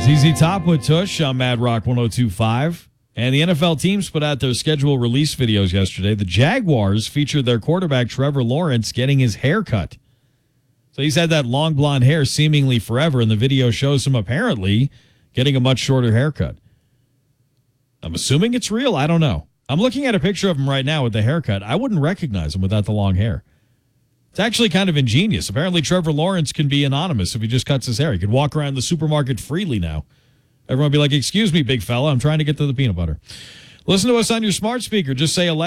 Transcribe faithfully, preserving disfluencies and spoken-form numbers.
Z Z Top with Tush on Mad Rock one oh two point five. And the N F L teams put out their schedule release videos yesterday. The Jaguars featured their quarterback, Trevor Lawrence, getting his hair cut. So he's had that long blonde hair seemingly forever, and the video shows him apparently getting a much shorter haircut. I'm assuming it's real. I don't know. I'm looking at a picture of him right now with the haircut. I wouldn't recognize him without the long hair. It's actually kind of ingenious. Apparently, Trevor Lawrence can be anonymous if he just cuts his hair. He could walk around the supermarket freely now. Everyone would be like, excuse me, big fella, I'm trying to get to the peanut butter. Listen to us on your smart speaker. Just say, Alexa,